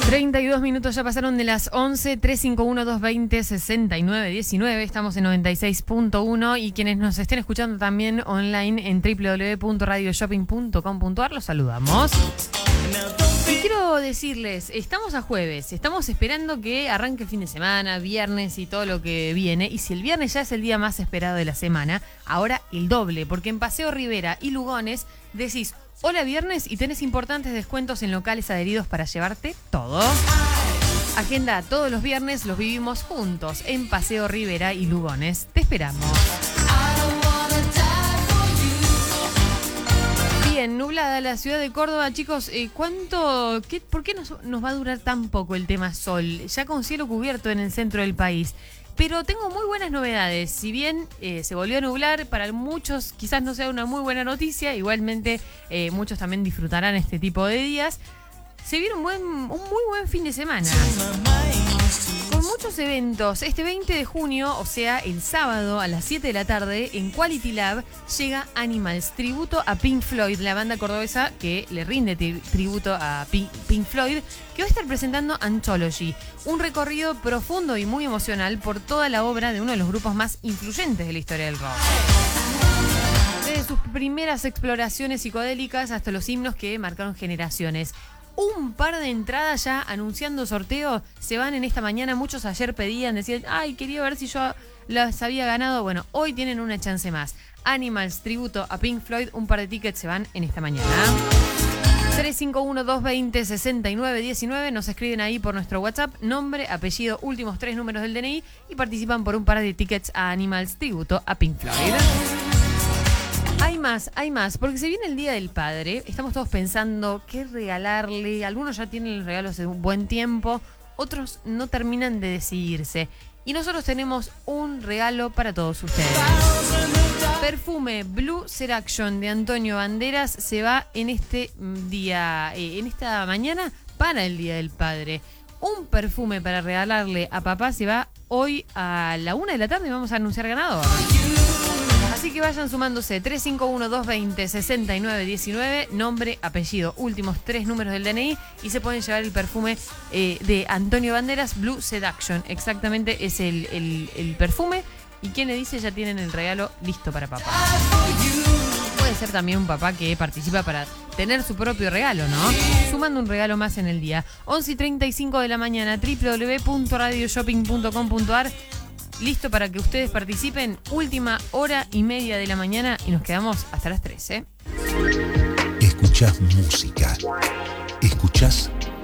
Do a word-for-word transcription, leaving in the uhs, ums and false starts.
treinta y dos minutos ya pasaron de las once, trescientos cincuenta y uno, doscientos veinte, sesenta y nueve diecinueve. Estamos en noventa y seis punto uno y quienes nos estén escuchando también online en doble u doble u doble u punto radio shopping punto com punto a r los saludamos. Y quiero decirles, estamos a jueves, estamos esperando que arranque el fin de semana, viernes y todo lo que viene. Y si el viernes ya es el día más esperado de la semana, ahora el doble, porque en Paseo Rivera y Lugones decís hola viernes y tenés importantes descuentos en locales adheridos para llevarte todo. Agenda todos los viernes, los vivimos juntos en Paseo Rivera y Lugones. Te esperamos. Bien, nublada la ciudad de Córdoba, chicos. Eh, ¿cuánto, qué, ¿Por qué nos, nos va a durar tan poco el tema sol? Ya con cielo cubierto en el centro del país. Pero tengo muy buenas novedades. Si bien eh, se volvió a nublar, para muchos quizás no sea una muy buena noticia. Igualmente eh, muchos también disfrutarán este tipo de días. Se viene un, buen, un muy buen fin de semana, con muchos eventos. Este veinte de junio, o sea, el sábado a las siete de la tarde, en Quality Lab, llega Animals, tributo a Pink Floyd, la banda cordobesa que le rinde tri- tributo a P- Pink Floyd, que va a estar presentando Anthology, un recorrido profundo y muy emocional por toda la obra de uno de los grupos más influyentes de la historia del rock. Desde sus primeras exploraciones psicodélicas hasta los himnos que marcaron generaciones. Un par de entradas ya anunciando sorteo se van en esta mañana. Muchos ayer pedían, decían, ay, quería ver si yo las había ganado. Bueno, hoy tienen una chance más. Animals, tributo a Pink Floyd, un par de tickets se van en esta mañana. tres cinco uno, doscientos veinte, sesenta y nueve diecinueve. Nos escriben ahí por nuestro WhatsApp, nombre, apellido, últimos tres números del D N I y participan por un par de tickets a Animals, tributo a Pink Floyd. Hay más, hay más, porque se viene el Día del Padre, estamos todos pensando qué regalarle, algunos ya tienen los regalos de un buen tiempo, otros no terminan de decidirse. Y nosotros tenemos un regalo para todos ustedes. Perfume Blue Seduction de Antonio Banderas se va en este día, eh, en esta mañana para el Día del Padre. Un perfume para regalarle a papá se va hoy a la una de la tarde y vamos a anunciar ganador. Así que vayan sumándose tres cinco uno, doscientos veinte, sesenta y nueve diecinueve, nombre, apellido, últimos tres números del D N I y se pueden llevar el perfume eh, de Antonio Banderas, Blue Seduction. Exactamente es el, el, el perfume y quien le dice ya tienen el regalo listo para papá. Puede ser también un papá que participa para tener su propio regalo, ¿no? Sumando un regalo más en el día. once y treinta y cinco de la mañana, doble u doble u doble u punto radio shopping punto com punto a r. Listo para que ustedes participen. Última hora y media de la mañana y nos quedamos hasta las tres, ¿eh? Escuchás música. Escuchás